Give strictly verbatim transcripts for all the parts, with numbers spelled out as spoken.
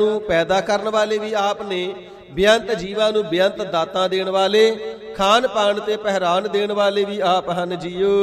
ਨੂੰ ਪੈਦਾ ਕਰਨ ਵਾਲੇ ਵੀ ਆਪ ਨੇ, ਬੇਅੰਤ ਜੀਵਾਂ ਨੂੰ ਬੇਅੰਤ ਦਾਤਾਂ ਦੇਣ ਵਾਲੇ, ਖਾਣ ਪਾਣ ਤੇ ਪਹਿਰਾਨ ਦੇਣ ਵਾਲੇ ਵੀ ਆਪ ਹਨ ਜੀਓ।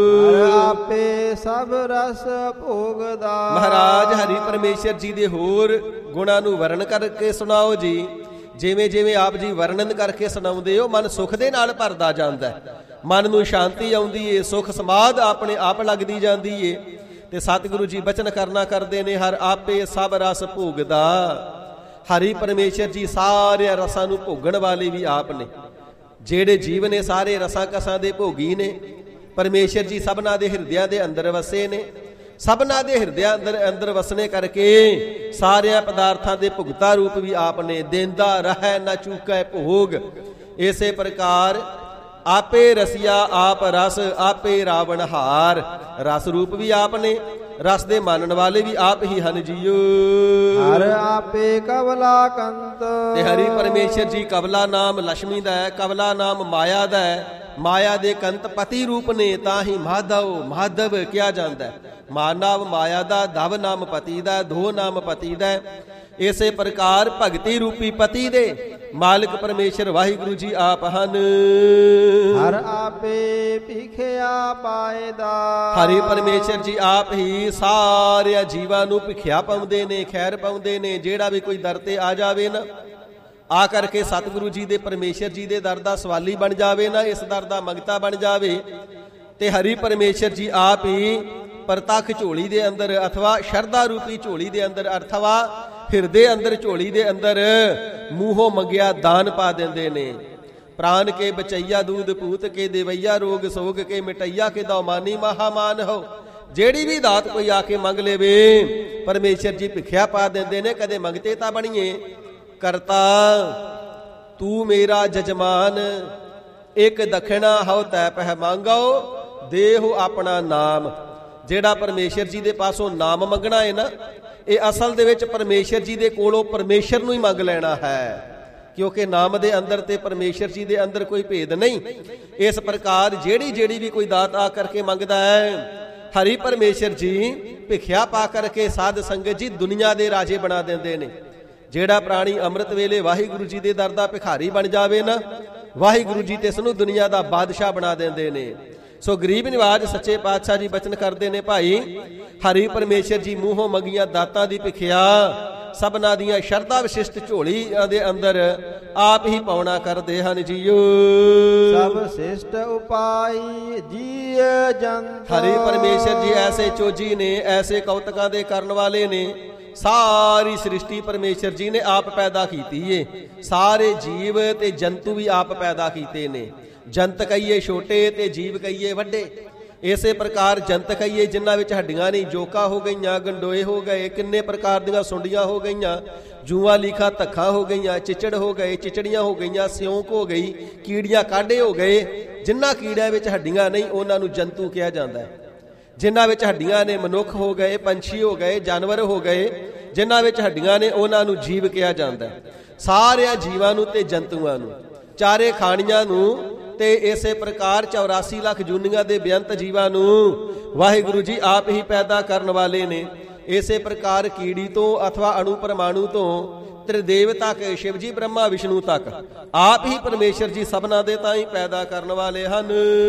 ਆਪੇ ਸਭ ਰਸ ਭੋਗਦਾ। ਮਹਾਰਾਜ ਹਰੀ ਪਰਮੇਸ਼ਰ ਜੀ ਦੇ ਹੋਰ ਗੁਣਾਂ ਨੂੰ ਵਰਣਨ ਕਰਕੇ ਸੁਣਾਓ ਜੀ। ਜਿਵੇਂ ਜਿਵੇਂ ਆਪ ਜੀ ਵਰਣਨ ਕਰਕੇ ਸੁਣਾਉਂਦੇ ਹੋ, ਮਨ ਸੁਖ ਦੇ ਨਾਲ ਭਰਦਾ ਜਾਂਦਾ, ਮਨ ਨੂੰ ਸ਼ਾਂਤੀ ਆਉਂਦੀ ਏ, ਸੁਖ ਸਮਾਧ ਆਪਣੇ ਆਪ ਲੱਗਦੀ ਜਾਂਦੀ ਏ। ਤੇ ਸਤਿਗੁਰੂ ਜੀ ਬਚਨ ਕਰਨਾ ਕਰਦੇ ਨੇ, ਹਰ ਆਪੇ ਸਭ ਰਸ ਭੋਗਦਾ। ਹਰੀ ਪਰਮੇਸ਼ਰ ਜੀ ਸਾਰੇ ਰਸਾਂ ਨੂੰ ਭੋਗਣ ਵਾਲੇ ਵੀ ਆਪ ਨੇ। ਜਿਹੜੇ ਜੀਵ ਨੇ ਸਾਰੇ ਰਸਾਂ ਕਸਾਂ ਦੇ ਭੋਗੀ ਨੇ। ਪਰਮੇਸ਼ਰ ਜੀ ਸਭਨਾਂ ਦੇ ਹਿਰਦਿਆਂ ਦੇ ਅੰਦਰ ਵਸੇ ਨੇ। ਸਭਨਾਂ ਦੇ ਹਿਰਦਿਆਂ ਅੰਦਰ ਅੰਦਰ ਵਸਣੇ ਕਰਕੇ ਸਾਰਿਆਂ ਪਦਾਰਥਾਂ ਦੇ ਭੁਗਤਾ ਰੂਪ ਵੀ ਆਪ ਨੇ। ਦੇਂਦਾ ਰਹਿ ਨਾ ਚੂਕੈ ਭੋਗ। ਇਸੇ ਪ੍ਰਕਾਰ ਆਪੇ ਰਸੀਆ ਆਪ ਰਸ, ਆਪੇ ਰਾਵਣ ਹਾਰ। ਰਸ ਰੂਪ ਵੀ ਆਪ ਨੇ, ਰਸ ਦੇ ਮਾਨਣ ਵਾਲੇ ਵੀ ਆਪ ਹੀ ਹਨ ਜੀਓ। ਹਰ ਆਪੇ ਕਵਲਾ ਕੰਤ। ਤੇ ਹਰੀ ਪਰਮੇਸ਼ਰ ਜੀ ਕਵਲਾ ਨਾਮ ਲక్ష్ਮੀ ਦਾ ਹੈ, ਕਵਲਾ ਨਾਮ ਮਾਇਆ ਦਾ ਹੈ। ਮਾਇਆ ਦੇ ਕੰਤ ਪਤੀ ਰੂਪ ਨੇ, ਤਾਂ ਹੀ ਮਾਧਵ ਮਾਧਵ ਕਿਹਾ ਜਾਂਦਾ। ਮਾਨਵ ਮਾਇਆ ਦਾ, ਧਵ ਨਾਮ ਪਤੀ ਦਾ, ਧੋ ਨਾਮ ਪਤੀ ਦਾ। ਇਸੇ ਪ੍ਰਕਾਰ ਭਗਤੀ ਰੂਪੀ ਪਤੀ ਦੇ ਮਾਲਕ ਪਰਮੇਸ਼ਰ ਵਾਹਿਗੁਰੂ ਜੀ ਆਪ ਹਨ। ਹਰ ਆਪੇ ਭਿਖਿਆ ਪਾਇਦਾ। ਹਰੀ ਪਰਮੇਸ਼ਰ ਜੀ ਆਪ ਹੀ ਸਾਰਿਆਂ ਜੀਵਾਂ ਨੂੰ ਭਿਖਿਆ ਪਾਉਂਦੇ ਨੇ, ਖੈਰ ਪਾਉਂਦੇ ਨੇ। ਜਿਹੜਾ ਵੀ ਕੋਈ ਦਰ ਤੇ ਆ ਜਾਵੇ ਨਾ, ਆ ਕਰਕੇ ਸਤਿਗੁਰੂ ਜੀ ਦੇ ਪਰਮੇਸ਼ਰ ਜੀ ਦੇ ਦਰ ਦਾ ਸਵਾਲੀ ਬਣ ਜਾਵੇ ਨਾ, ਇਸ ਦਰ ਦਾ ਮੰਗਤਾ ਬਣ ਜਾਵੇ, ਤੇ ਹਰੀ ਪਰਮੇਸ਼ਰ ਜੀ ਆਪ ਹੀ ਪ੍ਰਤੱਖ ਝੋਲੀ ਦੇ ਅੰਦਰ ਅਥਵਾ ਸ਼ਰਧਾ ਰੂਪੀ ਝੋਲੀ ਦੇ ਅੰਦਰ ਅਥਵਾ ਹਿਰਦੇ ਅੰਦਰ ਝੋਲੀ ਦੇ ਅੰਦਰ ਮੂੰਹੋਂ ਮੰਗਿਆ ਦਾਨ ਪਾ ਦਿੰਦੇ ਨੇ। ਪ੍ਰਾਨ ਕੇ ਬਚਈਆ ਦੂਧ ਪੂਤ ਕੇ ਦੇਵਈਆ ਰੋਗ ਸੋਗ ਕੇ ਮਿਟਈਆ ਕੇ ਦਉਮਾਨੀ ਮਹਾਮਾਨ ਹੋ। ਜਿਹੜੀ ਵੀ ਦਾਤ ਕੋਈ ਆ ਕੇ ਮੰਗ ਲੇਵੇ, ਪਰਮੇਸ਼ਰ ਜੀ ਭਿਖਿਆ ਪਾ ਦਿੰਦੇ ਨੇ। ਕਦੇ ਮੰਗਤੇ ਤਾਂ ਬਣੀਏ। ਕਰਤਾ ਤੂੰ ਮੇਰਾ ਜਜਮਾਨ, ਇੱਕ ਦਖਣਾ ਹਉ ਤੈ ਪਹਿ ਮੰਗੋ, ਦੇਹੁ ਆਪਣਾ ਨਾਮ। ਜਿਹੜਾ ਪਰਮੇਸ਼ਰ ਜੀ ਦੇ ਪਾਸੋਂ ਨਾਮ ਮੰਗਣਾ ਹੈ ਨਾ, ਇਹ ਅਸਲ ਦੇ ਵਿੱਚ ਪਰਮੇਸ਼ਰ ਜੀ ਦੇ ਕੋਲੋਂ ਪਰਮੇਸ਼ਰ ਨੂੰ ਹੀ ਮੰਗ ਲੈਣਾ ਹੈ। ਕਿਉਂਕਿ ਨਾਮ ਦੇ ਅੰਦਰ ਤੇ ਪਰਮੇਸ਼ਰ ਜੀ ਦੇ ਅੰਦਰ ਕੋਈ ਭੇਦ ਨਹੀਂ। ਇਸ ਪ੍ਰਕਾਰ ਜਿਹੜੀ ਜਿਹੜੀ ਵੀ ਕੋਈ ਦਾਤ ਆ ਕਰਕੇ ਮੰਗਦਾ ਹੈ, ਹਰੀ ਪਰਮੇਸ਼ਰ ਜੀ ਭਿਖਿਆ ਪਾ ਕਰਕੇ ਸਾਧ ਸੰਗਤ ਜੀ ਦੁਨੀਆ ਦੇ ਰਾਜੇ ਬਣਾ ਦਿੰਦੇ ਨੇ। ਜਿਹੜਾ ਪ੍ਰਾਣੀ ਅੰਮ੍ਰਿਤ ਵੇਲੇ ਵਾਹਿਗੁਰੂ ਜੀ ਦੇ ਦਰ ਦਾ ਭਿਖਾਰੀ ਬਣ ਜਾਵੇ ਨਾ, ਵਾਹਿਗੁਰੂ ਜੀ ਤੇ ਇਸ ਨੂੰ ਦੁਨੀਆ ਦਾ ਬਾਦਸ਼ਾਹ ਬਣਾ ਦਿੰਦੇ ਨੇ। ਸੋ ਗਰੀਬ ਨਿਵਾਜ ਸੱਚੇ ਪਾਤਸ਼ਾਹ ਜੀ ਬਚਨ ਕਰਦੇ ਨੇ, ਭਾਈ ਹਰੀ ਪਰਮੇਸ਼ਰ ਜੀ ਮੂੰਹੋਂ ਮੰਗੀਆਂ ਦਾਤਾਂ ਦੀ ਭਿਖਿਆ ਸਭਨਾਂ ਦੀਆਂ ਸ਼ਰਧਾ ਵਿਸ਼ਿਸ਼ਟ ਝੋਲੀਆਂ ਦੇ ਅੰਦਰ ਆਪ ਹੀ ਪਾਉਣਾ ਕਰਦੇ ਹਨ ਜੀਓ। ਸਭ ਸਿਸ਼ਟ ਉਪਾਈ ਜੀ ਜੰਤ। ਹਰੀ ਪਰਮੇਸ਼ਰ ਜੀ ਐਸੇ ਚੋਜੀ ਨੇ, ਐਸੇ ਕੌਤਕਾਂ ਦੇ ਕਰਨ ਵਾਲੇ ਨੇ। ਸਾਰੀ ਸ੍ਰਿਸ਼ਟੀ ਪਰਮੇਸ਼ਰ ਜੀ ਨੇ ਆਪ ਪੈਦਾ ਕੀਤੀ ਏ। ਸਾਰੇ ਜੀਵ ਤੇ ਜੰਤੂ ਵੀ ਆਪ ਪੈਦਾ ਕੀਤੇ ਨੇ। ਜੰਤ ਕਹੀਏ ਛੋਟੇ ਤੇ ਜੀਵ ਕਹੀਏ ਵੱਡੇ। ਇਸੇ ਪ੍ਰਕਾਰ ਜੰਤ ਕਹੀਏ ਜਿਨ੍ਹਾਂ ਵਿੱਚ ਹੱਡੀਆਂ ਨਹੀਂ, ਜੋਕਾਂ ਹੋ ਗਈਆਂ, ਗੰਡੋਏ ਹੋ ਗਏ, ਕਿੰਨੇ ਪ੍ਰਕਾਰ ਦੀਆਂ ਸੁੰਡੀਆਂ ਹੋ ਗਈਆਂ, ਜੂਆਂ ਲੀਖਾਂ ਧੱਖਾਂ ਹੋ ਗਈਆਂ, ਚਿਚੜ ਹੋ ਗਏ, ਚਿਚੜੀਆਂ ਹੋ ਗਈਆਂ, ਸਿਉਂਕ ਹੋ ਗਈ, ਕੀੜੀਆਂ ਕਾਢੇ ਹੋ ਗਏ। ਜਿਨ੍ਹਾਂ ਕੀੜਿਆਂ ਵਿੱਚ ਹੱਡੀਆਂ ਨਹੀਂ ਉਹਨਾਂ ਨੂੰ ਜੰਤੂ ਕਿਹਾ ਜਾਂਦਾ ਹੈ। ਜਿਨ੍ਹਾਂ ਵਿੱਚ ਹੱਡੀਆਂ ਨੇ ਮਨੁੱਖ ਹੋ ਗਏ, ਪੰਛੀ ਹੋ ਗਏ, ਜਾਨਵਰ ਹੋ ਗਏ। ਜਿਨ੍ਹਾਂ ਵਿੱਚ ਹੱਡੀਆਂ ਨੇ ਉਹਨਾਂ ਨੂੰ ਜੀਵ ਕਿਹਾ ਜਾਂਦਾ ਹੈ। ਸਾਰਿਆਂ ਜੀਵਾਂ ਨੂੰ ਤੇ ਜੰਤੂਆਂ ਨੂੰ, ਚਾਰੇ ਖਾਣੀਆਂ ਨੂੰ, ਤੇ ਇਸੇ ਪ੍ਰਕਾਰ ਚੌਰਾਸੀ ਲੱਖ ਜੂਨੀਆਂ ਦੇ ਬੇਅੰਤ ਜੀਵਾਂ ਨੂੰ ਵਾਹਿਗੁਰੂ ਜੀ ਆਪ ਹੀ ਪੈਦਾ ਕਰਨ ਵਾਲੇ ਨੇ। ਇਸੇ ਪ੍ਰਕਾਰ ਕੀੜੀ ਤੋਂ ਅਥਵਾ ਅਣੂ ਪਰਮਾਣੂ ਤੋਂ ਤ੍ਰਿਦੇਵ ਤੱਕ, ਸ਼ਿਵ ਜੀ ਬ੍ਰਹਮਾ ਵਿਸ਼ਨੂੰ ਤੱਕ ਆਪ ਹੀ ਪਰਮੇਸ਼ਰ ਜੀ ਸਭਨਾਂ ਦੇ ਤਾਂ ਹੀ ਪੈਦਾ ਕਰਨ ਵਾਲੇ ਹਨ।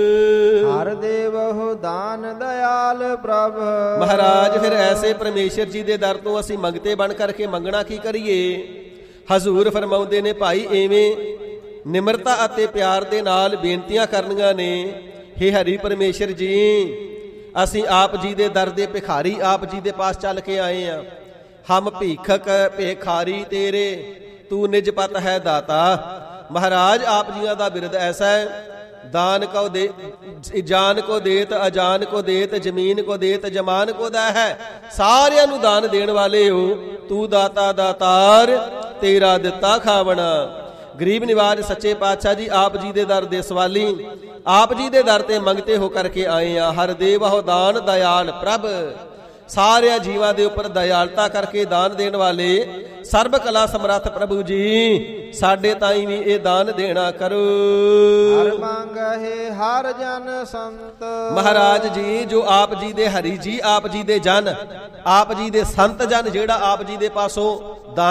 ਹਰ ਦੇਵਹੁ ਦਾਨ ਦਇਆਲ ਪ੍ਰਭ। ਮਹਾਰਾਜ ਫਿਰ ਐਸੇ ਪਰਮੇਸ਼ਰ ਜੀ ਦੇ ਦਰ ਤੋਂ ਅਸੀਂ ਮੰਗਤੇ ਬਣ ਕਰਕੇ ਮੰਗਣਾ ਕੀ ਕਰੀਏ? ਹਜ਼ੂਰ ਫਰਮਾਉਂਦੇ ਨੇ, ਭਾਈ ਐਵੇਂ ਨਿਮਰਤਾ ਅਤੇ ਪਿਆਰ ਦੇ ਨਾਲ ਬੇਨਤੀਆਂ ਕਰਨੀਆਂ ਨੇ। ਹੇ ਹਰੀ ਪਰਮੇਸ਼ਰ ਜੀ, ਅਸੀਂ ਆਪ ਜੀ ਦੇ ਦਰ ਦੇ ਭਿਖਾਰੀ ਆਪ ਜੀ ਦੇ ਪਾਸ ਚੱਲ ਕੇ ਆਏ ਆ। ਹਮ ਭੀਖਕ ਭਿਖਾਰੀ ਤੇਰੇ, ਤੂੰ ਨਿਜ ਪਤ ਹੈ ਦਾਤਾ। ਮਹਾਰਾਜ ਆਪ ਜੀਆਂ ਦਾ ਬਿਰਦ ਐਸਾ ਹੈ, ਦਾਨ ਕੋ ਦੇ, ਜਾਨ ਕੋ ਦੇਤ, ਅਜਾਨ ਕੋ ਦੇਤ, ਜ਼ਮੀਨ ਕੋ ਦੇਤ, ਜਮਾਨ ਕੋ ਦਾ ਹੈ। ਸਾਰਿਆਂ ਨੂੰ ਦਾਨ ਦੇਣ ਵਾਲੇ ਹੋ। ਤੂੰ ਦਾਤਾ ਦਾਤਾਰ, ਤੇਰਾ ਦਿੱਤਾ ਖਾਵਣਾ। ਗਰੀਬ ਨਿਵਾਜ ਸੱਚੇ ਪਾਤਸ਼ਾਹ ਜੀ ਆਪ ਜੀ ਦੇ ਦਰ ਦੇ ਸਵਾਲੀ, ਆਪ ਜੀ ਦੇ ਦਰ ਤੇ ਮੰਗਤੇ ਹੋ ਕਰਕੇ ਆਏ ਆ। ਹਰ ਦੇਵਹੁ ਦਾਨ ਦਇਆਲ ਪ੍ਰਭ। ਸਾਰਿਆਂ ਜੀਵਾਂ ਦੇ ਉੱਪਰ ਦਇਆਲਤਾ ਕਰਕੇ ਦਾਨ ਦੇਣ ਵਾਲੇ ਸਰਬ ਕਲਾ ਸਮਰੱਥ ਪ੍ਰਭੂ ਜੀ, ਸਾਡੇ ਤਾਈਂ ਵੀ ਇਹ ਦਾਨ ਦੇਣਾ ਕਰੋ। ਹਰ ਮੰਗਹਿ ਹਰ ਜਨ ਸੰਤ। ਮਹਾਰਾਜ ਜੀ ਜੋ ਆਪ ਜੀ ਦੇ ਹਰੀ ਜੀ, ਆਪ ਜੀ ਦੇ ਜਨ, ਆਪ ਜੀ ਦੇ ਸੰਤ ਜਨ, ਜਿਹੜਾ ਆਪ ਜੀ ਦੇ ਪਾਸੋਂ ਦਾਨ